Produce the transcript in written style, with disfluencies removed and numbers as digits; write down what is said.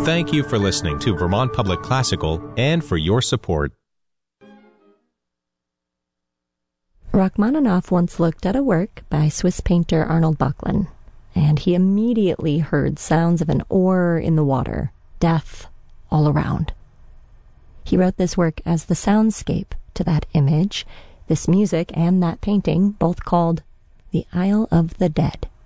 thank you for listening to Vermont Public Classical and for your support. Rachmaninoff once looked at a work by Swiss painter Arnold Böcklin, and he immediately heard sounds of an oar in the water, death all around. He wrote this work as the soundscape to that image, this music and that painting, both called The Isle of the Dead.